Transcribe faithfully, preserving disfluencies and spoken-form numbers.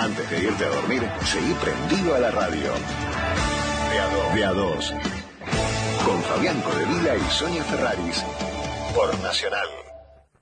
Antes de irte a dormir, seguí prendido a la radio. De a dos. De a dos. Con Fabián Codevila y Sonia Ferraris. Por Nacional.